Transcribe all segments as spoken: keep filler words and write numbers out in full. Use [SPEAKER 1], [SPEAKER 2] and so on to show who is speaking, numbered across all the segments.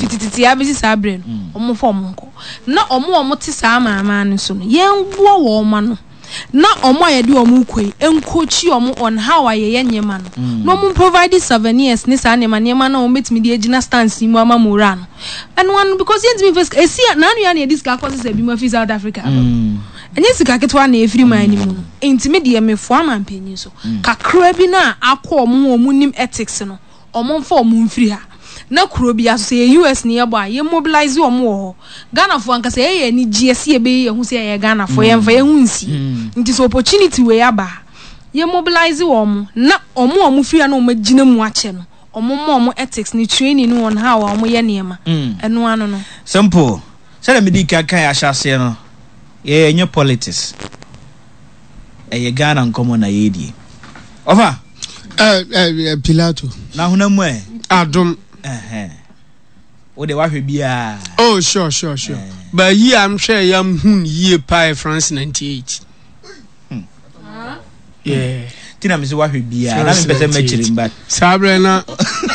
[SPEAKER 1] fitititi abesi sabre no omo fo omo nko na omo omo te saa maama no so no yen bo wo ma no na omo ayede omo kwei enkochi omo on how ayeye nyema no no omo provide souvenirs ni saa nyema nyema na omo betimi de agina stance mu ama mora no and one because yent me first esi na anu ya na ediska cause say bi ma fi South Africa enye sika ketwa na efiri man ni mu no entime de me fo amampanyi so kakra bi na akọ omo omo nim ethics no omo mfa omo mfiri ha na kuro bi aso say U S ni yebo a ye mobilize omo ho Ghana fo anka say ye ni G S ye be ye hu say ye Ghana fo ye mfa ye hu nsi nti so opportunity we aba ye mobilize omo na omo omo firi na omo gina mu ache no omo mo omo ethics ni training no on how omo ye niema eno ano no
[SPEAKER 2] simple say me di kan kan ahase no ye enye politics e ye Ghana nkomo na ye di over
[SPEAKER 3] eh eh Pilato
[SPEAKER 2] na hunamu e
[SPEAKER 3] adom
[SPEAKER 2] eh o de wa hwe bia
[SPEAKER 3] oh sure sure sure uh, but here I'm sure yam hun ye pie France ninety-eight hmm. uh, yeah
[SPEAKER 2] tina me se wa hwe bia na me pese mechiri mba
[SPEAKER 3] sabre na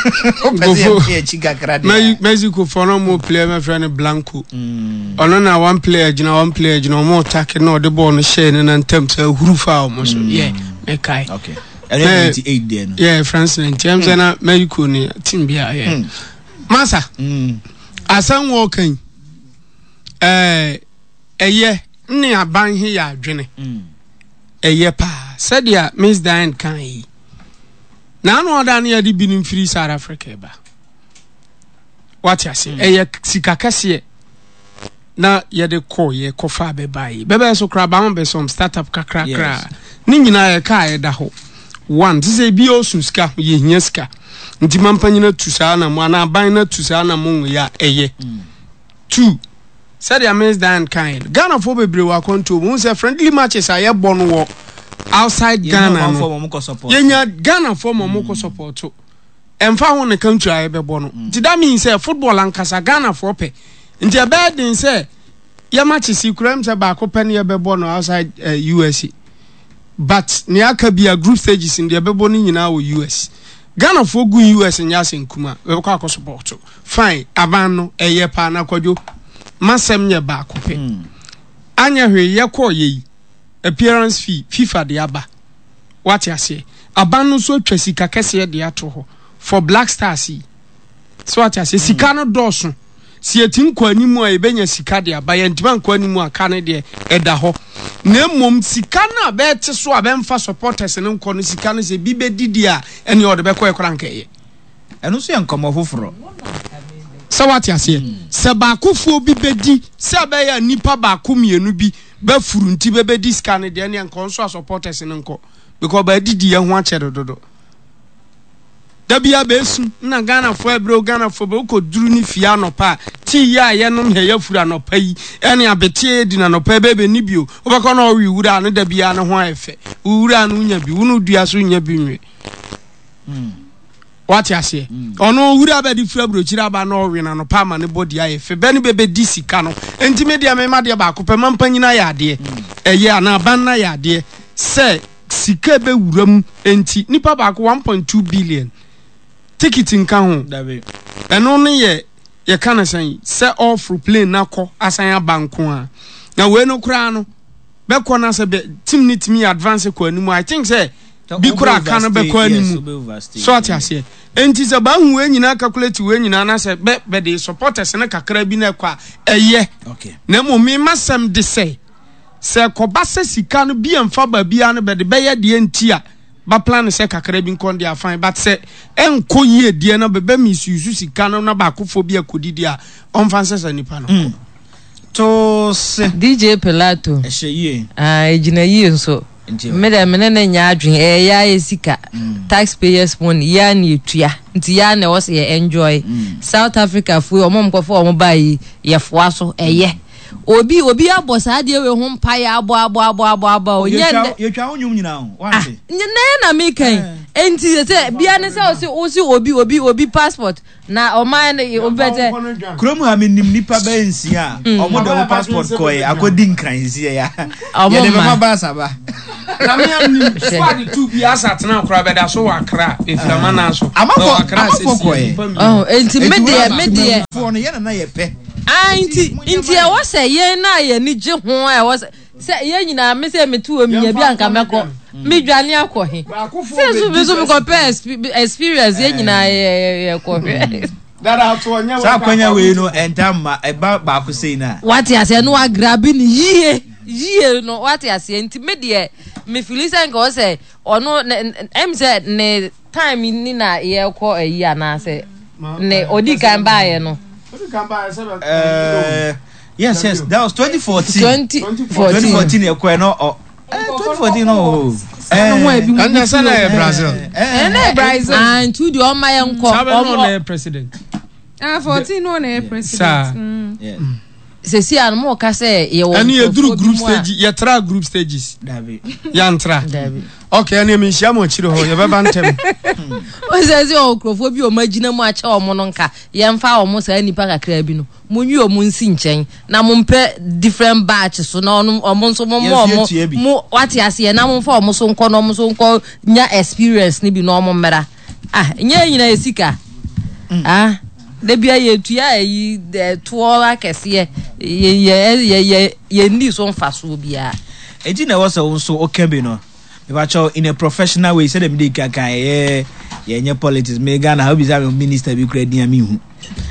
[SPEAKER 2] go
[SPEAKER 3] Mexico for no more player my friend Blanco ono na one player gina one player gina mo attack no the ball no share na ntem say hurufa o mo so yeah me kai
[SPEAKER 2] okay ninety-eight there no
[SPEAKER 3] yeah France ninety am say na Mexico ni team bia yeah masa
[SPEAKER 2] mm
[SPEAKER 3] asan wo kan eh eye ni aban he ya adwene
[SPEAKER 2] mm
[SPEAKER 3] eye pa said ya Miss Diane kan yi na no oda na yadi binim free South Africa ba what you say eye sika kase na yede ko ye kofa be bai bebe so kra ba be some startup kakra kra ni nyina ye ka ye da ho one say bi osu ska ye hia ska nti mampanyina tusa na mo na ban na tusa na mo ya eye two said ya Miss Dan kind Ghana for bebre wa konto mo say friendly matches aye bon wo outside Ghana no yenya Ghana for mo ko support emfa ho ne country aye be bon nti that means say football ankasa Ghana for pe nti abe din say ya matches ikram say ba ko pe ne be bon outside uh, U S A but ne aka bia group stages in the be bon nyina wo U S Ghana for gu U S nya senkuma we ko akosuport fine aban no eye pa na kwadwo masem nye ba ko pe anya hwe ye ko ye appearance fee FIFA de aba what you say aban no so atwa sika kese de ato ho for Black Stars so what you say sika no doso si etin kwa animu a ebenya sika de aba ye ntima kwa animu aka ne de eda ho na mom sika na be te so abemfa supporters ne nko no sika no se bi be didi a ene o de be kwa ekora nka ye
[SPEAKER 2] eno so yankomo foforo
[SPEAKER 3] so what you say se ba kofuo bi bedi se be ya nipa ba ko mienu bi ba furu nti be be di sika ne de ne nko so supporters ne nko because ba didi ye ho a che dodo dabia besu na Ghana fo ebro Ghana fo be ko duru ni fia no pa ti ya ye no he ya fura no pa yi ene abete di na no pa be be ni bio obako na wi wura no dabia no ho efe wura no nya bi wonu dua so nya bi nwe
[SPEAKER 2] mm
[SPEAKER 3] what you say ono wura be di fura bro chira ba no wi na no pa ma ne body ayefe be ni be be di sika no enti media me ma de ba ko pe mampanyina ya de eye ana ban na ya de se sika be wuram enti nipa ba ko one point two billion ticket nka ho
[SPEAKER 2] dabe
[SPEAKER 3] eno ne ye ye kana san se off plane na ko asan abanko a na we no kura no be ko na se be team ni team advance ko animu I think say bi kura kana be ko animu so ati ase enti se ba hu we nyina calculate we nyina na se be be the supporters ne kakra bi na kwa eye
[SPEAKER 2] okay
[SPEAKER 3] na mo mi masem de say se ko ba se sika no bi emfa ba bia no be de be ye de enti a ba plan se kakra bi nkon dia fine but se enko yie die na bebe misusu sika no na ba kofo bi akodidi a onfanse sa nipa no
[SPEAKER 2] mm. to se
[SPEAKER 4] D J Pilato
[SPEAKER 2] e she yie
[SPEAKER 4] ah ejina yie nso me da me na nya adwen e ya esika mm. taxpayers money ya na etua nti ya na wo se enjoy mm. South Africa fu omom kofo omom bai ye foa so eye obi obi abo sa de we ho mpa ya abo abo abo abo abo
[SPEAKER 2] onye ye twa onyum nyina ho wa se
[SPEAKER 4] na na me kan enti se bia ne se o si obi obi obi passport na o man obi bete
[SPEAKER 2] krom ha me nim nipa ba ensi a omo do passport ko e akodi nkran si ya ye de ma ba sa ba
[SPEAKER 3] na me am squad two bi asat na kora beda so wakra efirama na so
[SPEAKER 2] amafo amafo koye
[SPEAKER 4] oh enti media media
[SPEAKER 2] for no ye na ye pe
[SPEAKER 4] ah enti enti e wo say ye na ye ni je ho e wo say ye nyina me say me tu o mi bi anka meko me dwane akohe say so be so be compare experience ye nyina ye kohe
[SPEAKER 3] dara to onya
[SPEAKER 2] sa kwanya we no entamma e ba ba ko sei na
[SPEAKER 4] what ya say no agrabi ni yie yie no what ya say enti me de me feel say nko say ono em say ne time ni na ye ko ayi ana say ne odi kan ba ye no
[SPEAKER 3] odi kan ba ye say
[SPEAKER 2] uh yes yes that was twenty fourteen
[SPEAKER 4] twenty fourteen
[SPEAKER 2] twenty fourteen e ko no oh twenty fourteen no
[SPEAKER 3] and sana Brazil
[SPEAKER 1] eh na Brazil
[SPEAKER 4] and to the on my uncle
[SPEAKER 3] omo president
[SPEAKER 1] ah fourteen no na president
[SPEAKER 2] yeah
[SPEAKER 4] se si an mo ka say ye
[SPEAKER 3] won ani eduru group stage ye tra group stages
[SPEAKER 2] david
[SPEAKER 3] ya ntra
[SPEAKER 4] david
[SPEAKER 3] okay ani mi hia mo chire ho ye beba ntem
[SPEAKER 4] o se se o krofo bi o magina mu a che o mo no nka ye mfa o mo sa nipa kakra bi no mo nwi o mo nsi nchen na mo mpe different batch so na o mo nso mo mo mo wati ase na mo mfa o mo so nko no mo so nko nya experience ni bi no mo mera ah nya nyina esika ah de bia ye tuya yi de tuola kese ye ye ye ye ndi so mfaso bia
[SPEAKER 2] eji na wo so so okebe no me ba cho in a professional way say dem dey kaka ye ye nye politics me Ghana how be say minister bi kura dia mi hu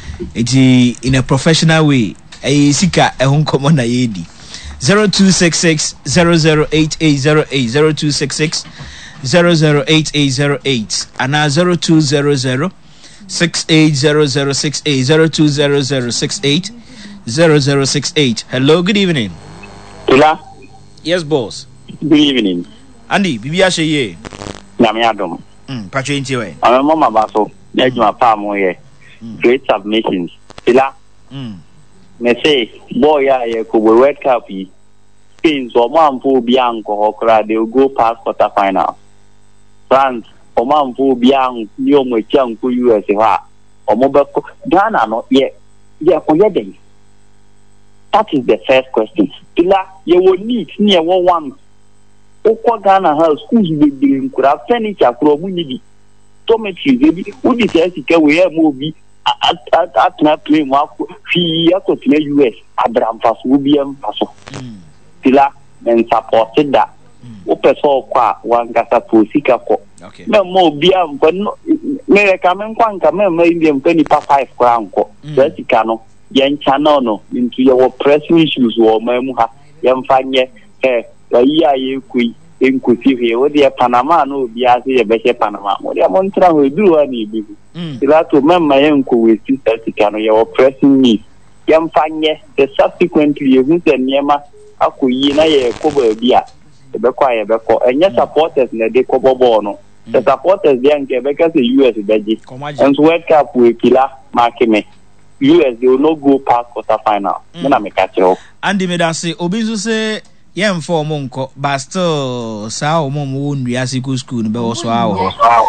[SPEAKER 2] eji in a professional way e sika e ho komo na ye di zero two six six zero zero eight eight zero eight zero two six six zero zero eight eight zero eight and zero two zero zero six eight zero zero six eight zero two zero zero six eight zero zero six eight. Hello, good evening.
[SPEAKER 5] Tula.
[SPEAKER 2] Yes, boss.
[SPEAKER 5] Good evening.
[SPEAKER 2] Andy, bibi ashe ye.
[SPEAKER 5] Nyame adom.
[SPEAKER 2] Mm, patro inti we.
[SPEAKER 5] Ame mama baso. Nejuma pa mo ye. Great submissions. Tula.
[SPEAKER 2] Mm.
[SPEAKER 5] Me say boy ya ye ko World Cup yi. Spain so mo amfo bi anko hokra they will go past quarter final. France omamfo biang ni omo chian ko U S ha omo be Ghana no ye ye ko ye den. That is the first question. Ila ye wo need ni ye wo one okwa Ghana house schools be be nkura furniture kura mu ni bi dormitories e bi udi se sika we e mo bi at na play mo fi akotuna U S abramfa so bi em faso. Ila men supported that opeso kwa wangata posika ko me mo bia mpo me ka me nkwanka me me ndi mpo ni pa five kwa nko basika no ye nchana no into your pressing issues wo mamu ha ye mfanye eh yi aye kui enkusi he wo de Panama no bia se ye be Panama mo de mo ntra ho duru ani bi ila to memma ye nko we si basika no your pressing need ye mfanye the subsequently ye hu se niema akoyi na ye ko ba bia be kwa ye be ko enye supporters na de ko bobo no the supporters dey nke be ka se U S beji and World Cup we kila makime U S they will not go past quarter final na me ka tro
[SPEAKER 2] Andy me da se obi so se ye mfo mo nko but still sa o mo mo ndua siku school no be wo so awo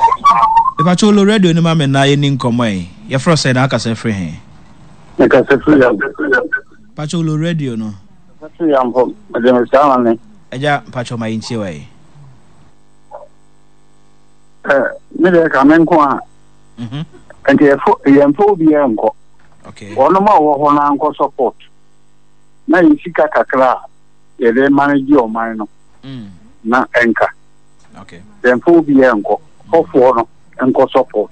[SPEAKER 2] e pa cholo radio ni ma me na ye ni nkomo e ye fro se na aka se free he
[SPEAKER 5] na ka se free ya
[SPEAKER 2] pa cholo radio no
[SPEAKER 5] free ya mpo de me sa na
[SPEAKER 2] eja pacho ma inchi we
[SPEAKER 5] eh me de ka men ko a
[SPEAKER 2] mhm
[SPEAKER 5] ente fo ye mfo bi e nko
[SPEAKER 2] okay
[SPEAKER 5] ono ma wo ho na nko support na yisika kakra ye de manage o man no
[SPEAKER 2] mm
[SPEAKER 5] na enka
[SPEAKER 2] okay
[SPEAKER 5] ye mfo bi e nko fofo no nko support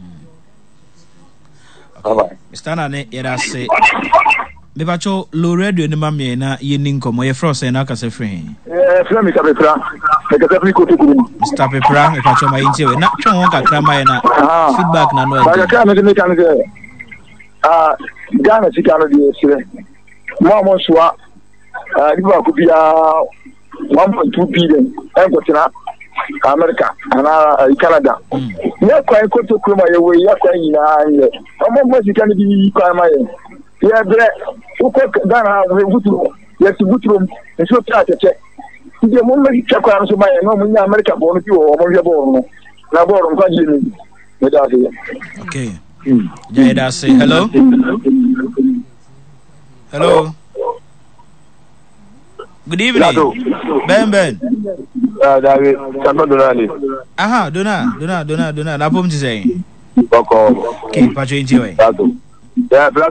[SPEAKER 2] bye bye Mister Nane ye da se me pacho lo radio ni ma me na ye ni nkomo ye fro se na aka se free
[SPEAKER 5] eh free Mister Pepra e ka free ko to guru
[SPEAKER 2] Mister Pepra me pacho ma inchi we na twa won kakra ma ye na feedback na no e
[SPEAKER 5] ba ka me me kan ge ah Ghana sika no die sire mo mo so a di ba ku bia one point two billion en ko tina America ana Canada ne kwa ko to kuma ye we ya kwa nyina ye mo mo sika ni bi kwa ma ye ye bre uko Ghana we gutu ye si gutu nso ta tete ide mo me ka kwa nso ma ye no mo nya America bo no bi wo mo ye bo no na bo ro kwa ji ni me da de
[SPEAKER 2] okay yeah da say hello hello Good evening. Ben Ben.
[SPEAKER 6] Ah, David, Chama Donali.
[SPEAKER 2] Aha, Dona, Dona, Dona, Dona. Na pom ti say.
[SPEAKER 6] Boko.
[SPEAKER 2] Okay, pacho inti we.
[SPEAKER 6] Plato. Yeah,